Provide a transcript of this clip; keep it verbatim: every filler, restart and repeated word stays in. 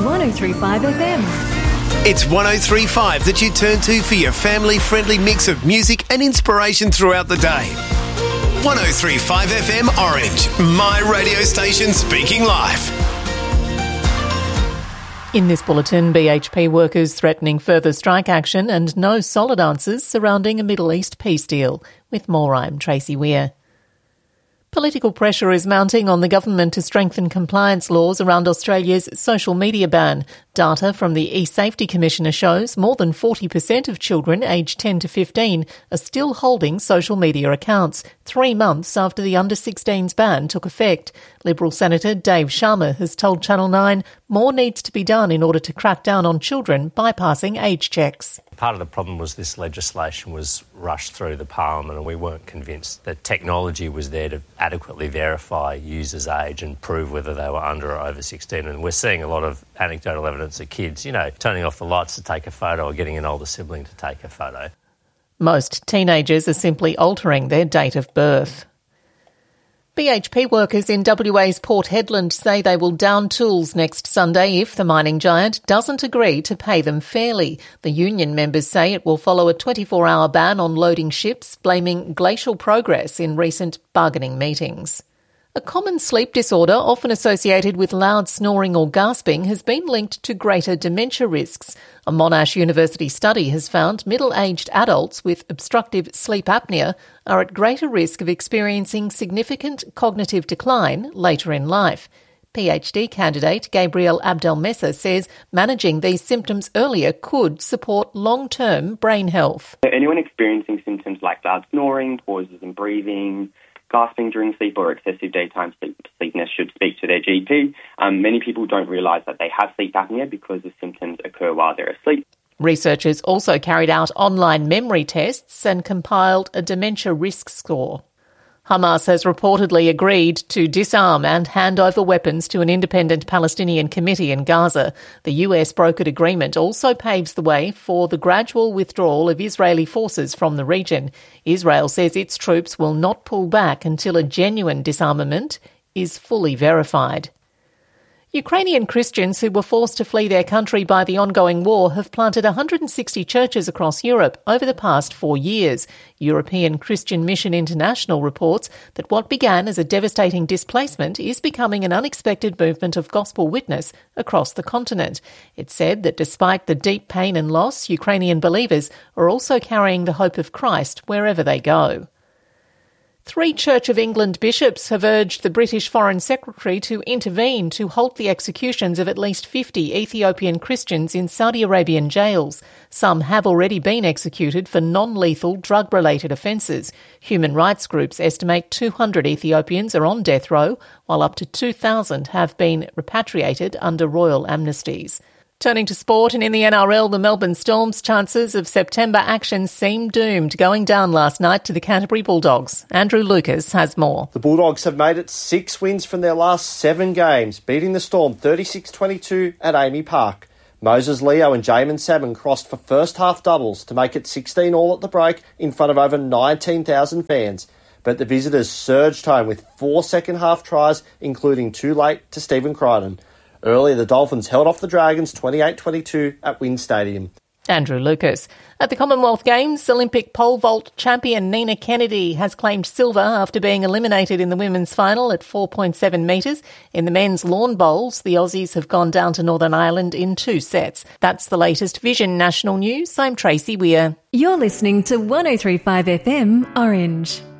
one oh three point five F M. It's one oh three point five that you turn to for your family-friendly mix of music and inspiration throughout the day. one oh three point five F M Orange, my radio station speaking live. In this bulletin, B H P workers threatening further strike action and no solid answers surrounding a Middle East peace deal. With more, I'm Tracy Weir. Political pressure is mounting on the government to strengthen compliance laws around Australia's social media ban. Data from the eSafety Commissioner shows more than forty percent of children aged ten to fifteen are still holding social media accounts, three months after the under sixteens ban took effect. Liberal Senator Dave Sharma has told Channel nine more needs to be done in order to crack down on children bypassing age checks. Part of the problem was this legislation was rushed through the parliament and we weren't convinced that technology was there to adequately verify users' age and prove whether they were under or over sixteen. And we're seeing a lot of anecdotal evidence of kids, you know, turning off the lights to take a photo or getting an older sibling to take a photo. Most teenagers are simply altering their date of birth. B H P workers in W A's Port Hedland say they will down tools next Sunday if the mining giant doesn't agree to pay them fairly. The union members say it will follow a twenty-four hour ban on loading ships, blaming glacial progress in recent bargaining meetings. A common sleep disorder, often associated with loud snoring or gasping, has been linked to greater dementia risks. A Monash University study has found middle-aged adults with obstructive sleep apnea are at greater risk of experiencing significant cognitive decline later in life. PhD candidate Gabriel Abdelmessa says managing these symptoms earlier could support long-term brain health. Anyone experiencing symptoms like loud snoring, pauses in breathing, gasping during sleep or excessive daytime sleep, sleepiness should speak to their G P. Um, many people don't realise that they have sleep apnea because the symptoms occur while they're asleep. Researchers also carried out online memory tests and compiled a dementia risk score. Hamas has reportedly agreed to disarm and hand over weapons to an independent Palestinian committee in Gaza. The U S brokered agreement also paves the way for the gradual withdrawal of Israeli forces from the region. Israel says its troops will not pull back until a genuine disarmament is fully verified. Ukrainian Christians who were forced to flee their country by the ongoing war have planted one hundred sixty churches across Europe over the past four years. European Christian Mission International reports that what began as a devastating displacement is becoming an unexpected movement of gospel witness across the continent. It said that despite the deep pain and loss, Ukrainian believers are also carrying the hope of Christ wherever they go. Three Church of England bishops have urged the British Foreign Secretary to intervene to halt the executions of at least fifty Ethiopian Christians in Saudi Arabian jails. Some have already been executed for non-lethal drug-related offences. Human rights groups estimate two hundred Ethiopians are on death row, while up to two thousand have been repatriated under royal amnesties. Turning to sport, and in the N R L, the Melbourne Storm's chances of September action seem doomed, going down last night to the Canterbury Bulldogs. Andrew Lucas has more. The Bulldogs have made it six wins from their last seven games, beating the Storm thirty-six twenty-two at Amy Park. Moses Leo and Jamin Salmon crossed for first half doubles to make it sixteen all at the break in front of over nineteen thousand fans. But the visitors surged home with four second half tries, including two late to Stephen Crichton. Earlier, the Dolphins held off the Dragons twenty-eight twenty-two at Wynn Stadium. Andrew Lucas. At the Commonwealth Games, Olympic pole vault champion Nina Kennedy has claimed silver after being eliminated in the women's final at four point seven metres. In the men's lawn bowls, the Aussies have gone down to Northern Ireland in two sets. That's the latest Vision National News. I'm Tracy Weir. You're listening to one oh three point five F M Orange.